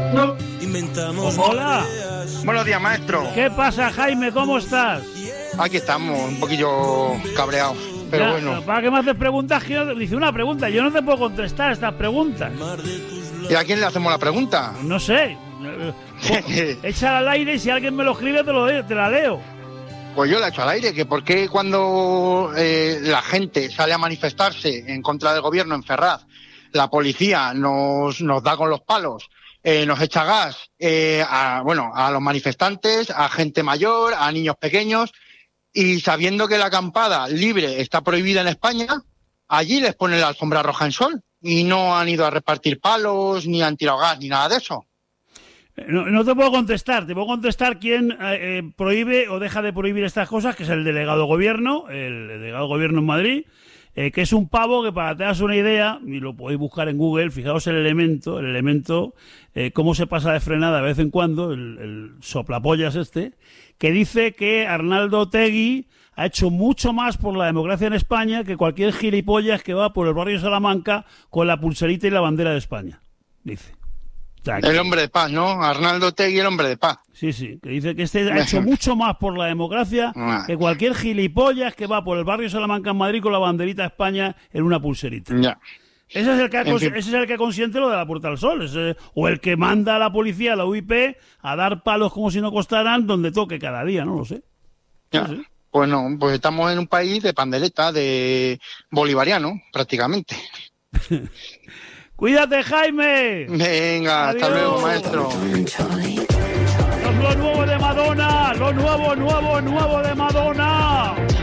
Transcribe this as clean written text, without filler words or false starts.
No. Hola. Buenos días, maestro. ¿Qué pasa, Jaime? ¿Cómo estás? Aquí estamos, un poquillo cabreados, pero Ya, bueno. ¿Para qué me haces preguntas? Dice una pregunta, yo no te puedo contestar estas preguntas. ¿Y a quién le hacemos la pregunta? No sé. Échala al aire y si alguien me lo escribe te la leo. Pues yo la he hecho al aire, que por qué cuando la gente sale a manifestarse en contra del gobierno en Ferraz, la policía nos da con los palos, nos echa gas a los manifestantes, a gente mayor, a niños pequeños, y sabiendo que la acampada libre está prohibida en España, allí les ponen la alfombra roja en sol y no han ido a repartir palos, ni han tirado gas, ni nada de eso. No te puedo contestar, te puedo contestar quién prohíbe o deja de prohibir estas cosas, que es el delegado de gobierno en Madrid, que es un pavo que, para que te hagas una idea, y lo podéis buscar en Google, fijaos el elemento, cómo se pasa de frenada de vez en cuando, el soplapollas que dice que Arnaldo Otegi ha hecho mucho más por la democracia en España que cualquier gilipollas que va por el barrio de Salamanca con la pulserita y la bandera de España, dice. O sea, el hombre de paz, ¿no? Arnaldo Otegi, el hombre de paz. Sí, que dice que ha hecho mucho más por la democracia que cualquier gilipollas que va por el barrio de Salamanca en Madrid con la banderita de España en una pulserita. Ya. Ese es el que consiente lo de la Puerta del Sol, o el que manda a la policía, a la UIP, a dar palos como si no costaran donde toque cada día, no lo sé. Ya. No sé. Pues no, pues estamos en un país de pandereta, de bolivariano, prácticamente. ¡Cuídate, Jaime! Venga, adiós. Hasta luego, maestro. Lo nuevo de Madonna, lo nuevo de Madonna.